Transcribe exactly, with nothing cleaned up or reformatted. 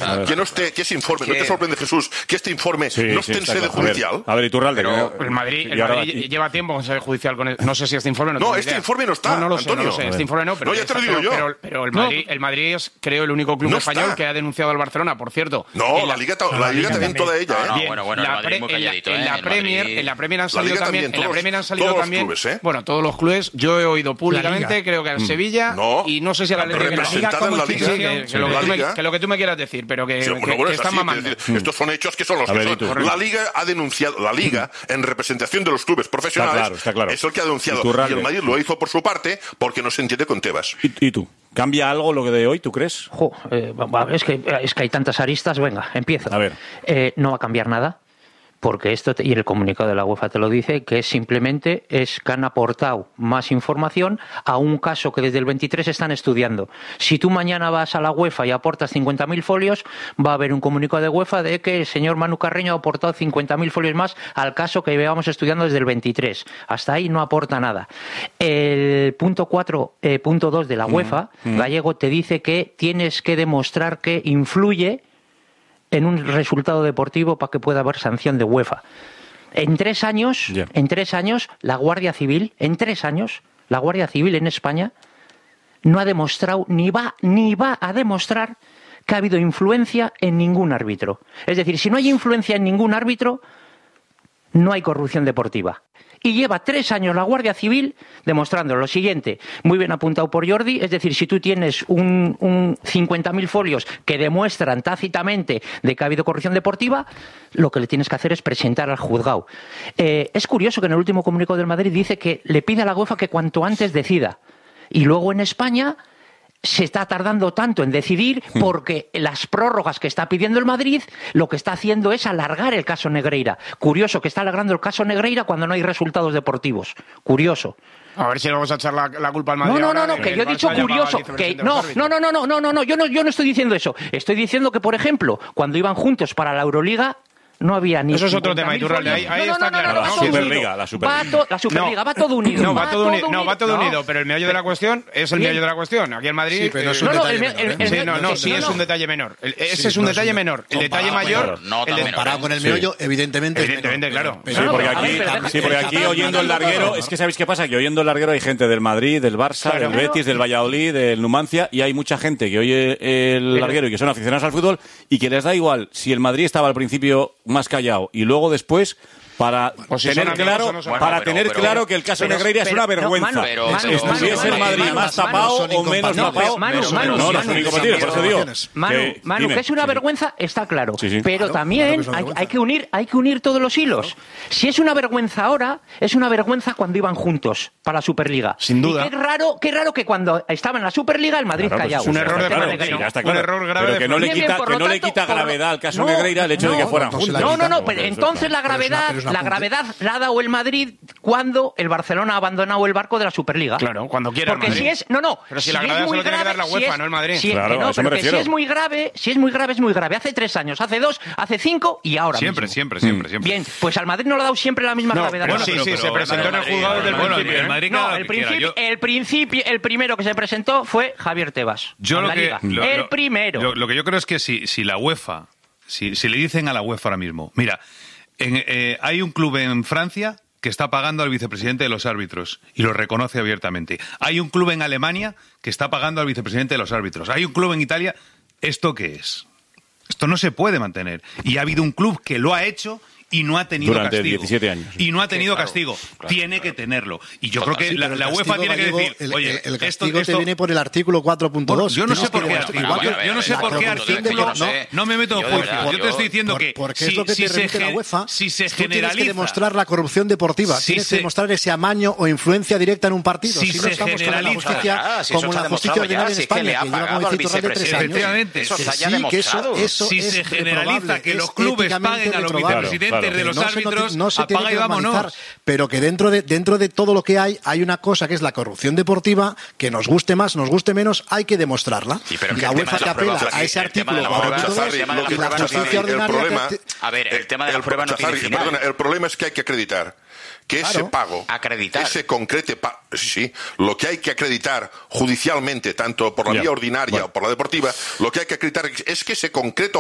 una... que no esté, que ese informe, ¿no te sorprende, Jesús, que este informe sí, no esté sí, en sede claro. judicial? A ver, a ver Iturralde, pero el Madrid, el Madrid lleva tiempo en sede judicial con el, no sé si este informe no No, este idea. informe no está, no, no lo Antonio. sé, no lo sé, este informe no, pero no, ya te lo digo pero, yo. Pero, pero el Madrid, no. el Madrid es, creo, el único club no español está. que ha denunciado al Barcelona, por cierto. No, la, la Liga, la, la Liga también toda ella, no, ¿eh? No, bueno, bueno, la, el Madrid muy calladito, en la, ¿eh? en la Premier, en la Premier han salido también, también, en la Premier han salido todos también, los clubes, ¿eh? bueno, todos los clubes, yo he oído públicamente, creo que al Sevilla no, y no sé si a la representada en la Liga, que lo que tú me quieras decir, pero que están mamando. Estos son hechos que son los que son. La Liga ha denunciado, la Liga en representación de los clubes profesionales está claro, está claro. es el que ha denunciado y el Madrid lo hizo por su parte porque no se entiende con Tebas. ¿Y, y tú? ¿Cambia algo lo que de hoy, tú crees? Jo, eh, es, que, es que hay tantas aristas, venga, empiezo. A ver. Eh, no va a cambiar nada, porque esto, te, y el comunicado de la UEFA te lo dice, que simplemente es que han aportado más información a un caso que desde el veintitrés están estudiando. Si tú mañana vas a la UEFA y aportas cincuenta mil folios, va a haber un comunicado de UEFA de que el señor Manu Carreño ha aportado cincuenta mil folios más al caso que llevamos estudiando desde el veintitrés. Hasta ahí no aporta nada. El punto cuatro punto dos de la UEFA, mm, mm. Gallego, te dice que tienes que demostrar que influye en un resultado deportivo para que pueda haber sanción de UEFA. En tres años, yeah. en tres años, la Guardia Civil, en tres años, la Guardia Civil en España no ha demostrado, ni va, ni va a demostrar que ha habido influencia en ningún árbitro. Es decir, si no hay influencia en ningún árbitro, no hay corrupción deportiva. Y lleva tres años la Guardia Civil demostrando lo siguiente, muy bien apuntado por Jordi, es decir, si tú tienes un, un cincuenta mil folios que demuestran tácitamente de que ha habido corrupción deportiva, lo que le tienes que hacer es presentar al juzgado. Eh, es curioso que en el último comunicado del Madrid dice que le pide a la UEFA que cuanto antes decida. Y luego en España se está tardando tanto en decidir porque las prórrogas que está pidiendo el Madrid lo que está haciendo es alargar el caso Negreira. Curioso que está alargando el caso Negreira cuando no hay resultados deportivos. Curioso. A ver si le vamos a echar la, la culpa al Madrid. No, no, no, no, que, que yo he dicho curioso. Que no, no, no, no, no, no, no, no, yo no, yo no estoy diciendo eso. Estoy diciendo que, por ejemplo, cuando iban juntos para la Euroliga, no había ni... Eso es otro tema, Iturralde, ahí, ahí no, está no, no, claro. No, no, la Superliga, la Superliga. Va to, la Superliga, no, va todo unido. No, va, va todo, uni, todo no, va todo no. unido, pero el meollo de la cuestión es el Bien. meollo de la cuestión. Aquí en Madrid... Sí, pero es un no, detalle no, el, menor. el, el, sí, no, no, el, sí no, es no. un detalle menor. El, ese sí, es un no detalle es un, menor. El detalle mayor... No, el de, comparado con el meollo, sí. evidentemente... Evidentemente, menor, claro. Pero, Sí, No, porque no, aquí, ver, sí, porque aquí oyendo el larguero, es que ¿sabéis qué pasa? Que oyendo el larguero hay gente del Madrid, del Barça, Claro. del Betis, del Valladolid, del Numancia, y hay mucha gente que oye el larguero y que son aficionados al fútbol y que les da igual si el Madrid estaba al principio más callado y luego después para pues si tener amigos, claro no para bueno, pero, tener pero, claro que el caso pero, Negreira pero, es una vergüenza. No, pero, Manu, pero, estuviese el Manu, Madrid Manu, más Manu, tapado son o menos incompatibles. tapado. Manu, Eso, Manu, no, no Manu, son incompatibles, por eso digo. Manu, Que- Manu, dime. que es una Sí. vergüenza, está claro. Sí, sí. Pero Claro, también claro que es una hay, vergüenza. hay que unir, hay que unir todos los hilos. Si es una vergüenza ahora, es una vergüenza cuando iban juntos para la Superliga. Sin duda. Y qué raro, qué raro que cuando estaba en la Superliga el Madrid Claro, pues callado. eso un ya error está de claro, Negreira. sí, ya está Un claro. error grave Pero de que no le Bien, bien, quita, por que lo no le tanto, quita por lo- gravedad al caso No, Negreira el hecho de que no, fueran no se juntos. la No, no, no, Pues pero eso entonces está. la gravedad, pero es un la apunte. gravedad la ha dado el Madrid cuando el Barcelona ha abandonado el barco de la Superliga. Claro, cuando quiera el Porque Madrid. si es, no, no, Pero si la gravedad es se muy lo tiene que dar la grave, UEFA, si no el Madrid. Si, Claro, que no, a eso me pero que si refiero. es muy grave, si es muy grave, es muy grave. Hace tres años, hace dos, hace cinco y ahora Siempre, mismo. siempre, siempre, siempre. Bien, pues al Madrid no le ha dado siempre la misma No, gravedad. pero ¿no? sí, pero- sí, pero- se presentó en el Madrid- juzgado desde el bueno, principio. el ¿eh? Madrid- No, cada el que quiera. principio, Yo- el principio, el primero que se presentó fue Javier Tebas. Yo con lo la que, Liga. lo- el lo- primero. Lo, lo que yo creo es que si, si la UEFA, si, si le dicen a la UEFA ahora mismo, mira, en, eh, hay un club en Francia que está pagando al vicepresidente de los árbitros y lo reconoce abiertamente. Hay un club en Alemania que está pagando al vicepresidente de los árbitros. Hay un club en Italia. ¿Esto qué es? Esto no se puede mantener. Y ha habido un club que lo ha hecho y no ha tenido Durante castigo. diecisiete años. Y no ha tenido Sí, claro, castigo. claro, tiene claro. que tenerlo. Y yo creo que Sí, la, pero el la castigo, UEFA tiene que Gallego, decir, el, oye, el, el esto, castigo esto, te viene por el artículo cuatro punto dos. yo no sé Tienes por que qué demostrar- artículo, igual yo, que yo no sé la por qué corrupción artículo, de no, los- no, no me meto en Yo de juicio. verdad, Yo te yo- estoy diciendo Por- que porque si, es lo que si te se, remite la gen- UEFA. si se Tú tienes que generaliza, demostrar la corrupción deportiva. Si tienes se- que demostrar ese amaño o influencia directa en un partido. Si Si, no se estamos con la generaliza- justicia, Ah, si eso como está la justicia demostrado ordinaria ya, en si es que España, le ha que lleva pagado como al dice Iturralde tres vicepresidente. años. Efectivamente. Eso está Sí, ya que eso- demostrado. eso si es se generaliza reprobable, que es los clubes éticamente paguen a los reprobable. vicepresidentes Claro, de claro. los No se, no, árbitros, no se tiene apaga que y vámonos. normalizar, pero que dentro de dentro de todo lo que hay hay una cosa que es la corrupción deportiva, que nos guste más, nos guste menos, hay que demostrarla. Sí, pero y que la el tema UEFA de que la prueba, apela a sí, ese el tema artículo de la cuatro prueba, punto dos el tema de la y la prueba no justicia tiene- el ordinaria problema- te- te- A ver, el tema de la el, prueba no tiene Chazarri, final. perdona, el problema es que hay que acreditar que ese Claro. pago, Acreditar. ese concrete pa- sí, sí, lo que hay que acreditar judicialmente, tanto por la Ya. vía ordinaria Bueno. o por la deportiva, lo que hay que acreditar es que ese concreto